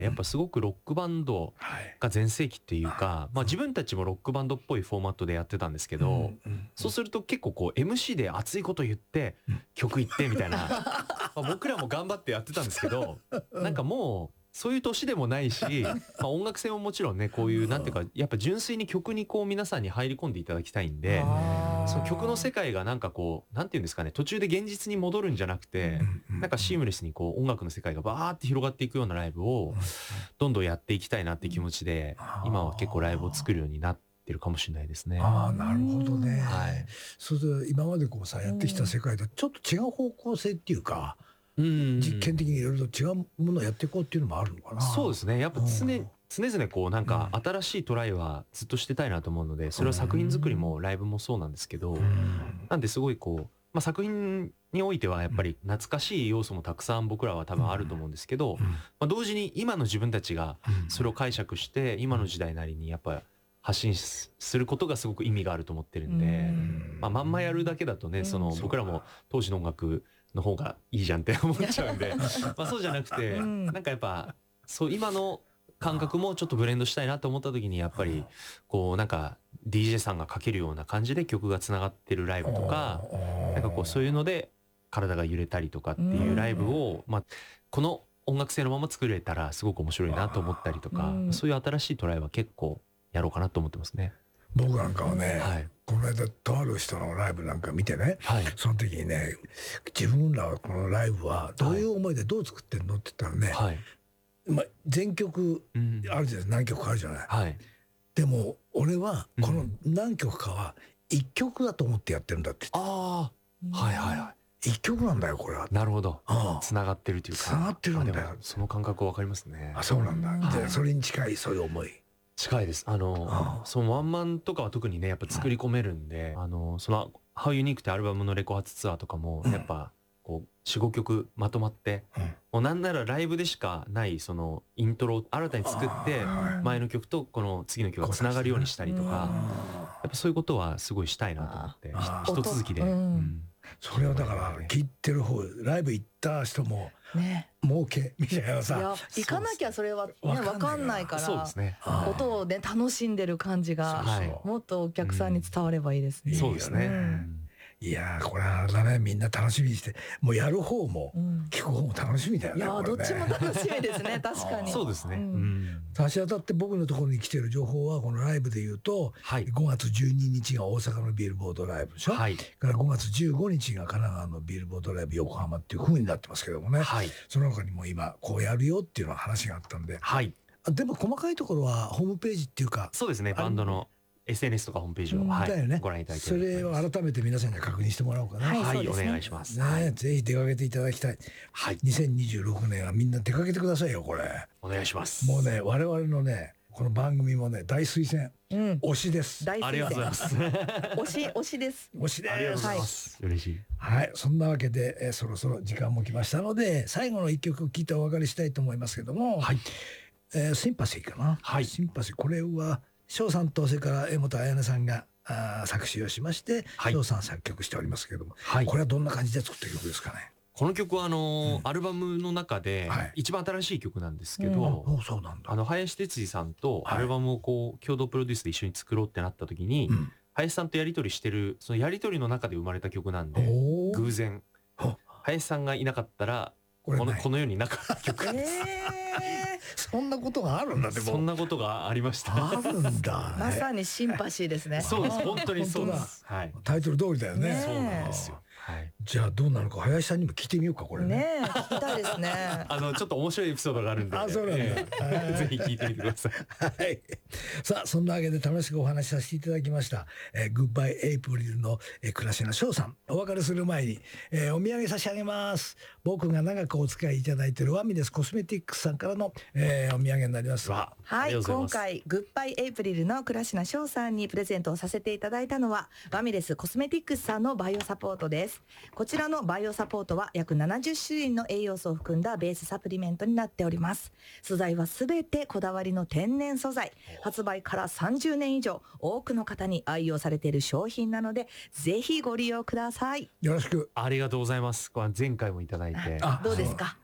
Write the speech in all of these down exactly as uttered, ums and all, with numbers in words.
やっぱすごくロックバンドが全盛期っていうか、まあ自分たちもロックバンドっぽいフォーマットでやってたんですけど、そうすると結構こう エムシー で熱いこと言って曲言ってみたいな、まあ僕らも頑張ってやってたんですけど、なんかもうそういう年でもないし、まあ音楽性ももちろんね、こういうなんていうか、やっぱ純粋に曲にこう皆さんに入り込んでいただきたいんで、その曲の世界がなんかこう、なんていうんですかね、途中で現実に戻るんじゃなくて、なんかシームレスにこう音楽の世界がバーって広がっていくようなライブをどんどんやっていきたいなって気持ちで、今は結構ライブを作るようになってるかもしれないですね。 ああ、なるほどね。 はい。 それで今までこうさやってきた世界とちょっと違う方向性っていうか、実験的にいろいろと違うものをやっていこうっていうのもあるのかな。 そうですね。やっぱ常常々こうなんか新しいトライはずっとしてたいなと思うので、それは作品作りもライブもそうなんですけど、なんですごいこう、まあ作品においてはやっぱり懐かしい要素もたくさん僕らは多分あると思うんですけど、まあ同時に今の自分たちがそれを解釈して今の時代なりにやっぱ発信することがすごく意味があると思ってるんで、まあまんまやるだけだとね、その僕らも当時の音楽の方がいいじゃんって思っちゃうんで、まあそうじゃなくて、なんかやっぱそう今の感覚もちょっとブレンドしたいなと思った時にやっぱりこうなんか ディージェー さんがかけるような感じで曲がつながってるライブとか、なんかこうそういうので体が揺れたりとかっていうライブを、まあこの音楽性のまま作れたらすごく面白いなと思ったりとか、そういう新しいトライは結構やろうかなと思ってますね。 僕なんかはね、はい、この間とある人のライブなんか見てね、はい、その時にね、自分らはこのライブはどういう思いでどう作ってんのって言ったらね、はい、まあ、全曲あるじゃないですか、何曲かあるじゃない、はい、でも俺はこの何曲かはいっきょくだと思ってやってるんだって言って、ああ、はいはいはい、いっきょくなんだよこれは。なるほど、つながってるというか、つながってるんだよ。その感覚わかりますね。あ、そうなんだ。じゃあそれに近いそういう思い。近いです。あの、そのワンマンとかは特にね、やっぱ作り込めるんで、あの、その、How Unique ってアルバムのレコ発ツアーとかも、やっぱ、こう、よん、ごきょくまとまって、もうなんならライブでしかない、その、イントロを新たに作って、前の曲とこの次の曲がつながるようにしたりとか、やっぱそういうことはすごいしたいなと思って、一続きで。それはだから聞いてる方、ライブ行った人も儲けみたいなさ、いや行かなきゃそれはね分かんないから、そうですね、音をね楽しんでる感じがもっとお客さんに伝わればいいですね。 そうですね。 いやー、これはだね、みんな楽しみにして、もうやる方も聞く方も楽しみだよね。 いやー、どっちも楽しみですね、確かに。 そうですね。 差し当たって僕のところに来てる情報は、このライブで言うと、ごがつじゅうににちが大阪のビルボードライブでしょ。からごがつじゅうごにちが神奈川のビルボードライブ横浜っていう風になってますけどもね。その他にも今こうやるよっていうの話があったんで。でも細かいところはホームページっていうか。 そうですね、バンドの。エスエヌエス とかホームページを、はい、ご覧いただいて、 それを改めて皆さんに確認してもらおうかな。 はい、お願いします。 ね、ぜひ出かけていただきたい。はい、にせんにじゅうろくねんはみんな出かけてくださいよこれ。 お願いします。 もうね、我々のね、この番組もね、大推薦、推しです。 大推薦。 ありがとうございます。 推し推しです。 推しです。 ありがとうございます。嬉しい。 はい、そんなわけで、えー、そろそろ時間も来ましたので、最後の一曲を聴いてお別れしたいと思いますけども、はい、えー、シンパシーかな。はい、シンパシー、これは。翔さんとそれから江本彩音さんがあ作詞をしまして、翔、はい、さん作曲しておりますけれども、はい、これはどんな感じで作った曲ですかね。 この曲はあのーうん、アルバムの中で一番新しい曲なんですけど、 うん、そうなんだ。 あの林哲司さんとアルバムをこう共同プロデュースで一緒に作ろうってなった時に、うん、林さんとやり取りしてるそのやり取りの中で生まれた曲なんで、偶然林さんがいなかったらこのこの世になかった曲です。えーそんなことがあるんだ。でもそんなことがありました。 あるんだ。 まさにシンパシーですね。 そうです。本当にそうです。 はい。タイトル通りだよね。 そうなんですよ。はい。 じゃあどうなのか林さんにも聞いてみようかこれね。 ねえ、聞きたいですね。 あのちょっと面白いエピソードがあるんで。 あ、そうなんだ。 ぜひ聞いてみてください。 はい。さあそんなわけで楽しくお話しさせていただきました。えー、グッバイエイプリルの倉科翔さん、お別れする前に、えー、お土産差し上げます。僕が長くお使いいただいているワミレスコスメティックスさんからの、えー、お土産になります。 はい、今回グッバイエイプリルの倉科翔さんにプレゼントをさせていただいたのはワミレスコスメティックスさんのバイオサポートです。こちらのバイオサポートは約ななじゅっしゅるいの栄養素を含んだベースサプリメントになっております。素材はすべてこだわりの天然素材、発売からさんじゅうねん以上多くの方に愛用されている商品なのでぜひご利用ください。 よろしく。 ありがとうございます。これ前回もいただいて、 どうですか。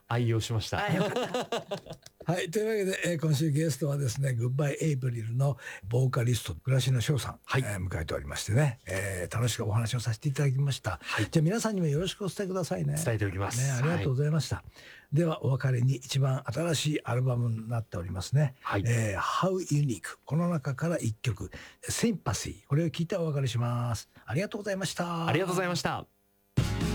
愛用しました。 はい、というわけで、えー、今週ゲストはですね、グッバイエイプリルのボーカリスト倉科翔さん、はい、えー、迎えておりましてね、えー、楽しくお話をさせていただきました。はい、じゃあ皆さんにもよろしくお伝えくださいね。 伝えておきます。 ね、ありがとうございました。はい、ではお別れに一番新しいアルバムになっておりますね。はい、えー、How Unique、この中から一曲、Sympathy、これを聞いてお別れします。ありがとうございました。 ありがとうございました。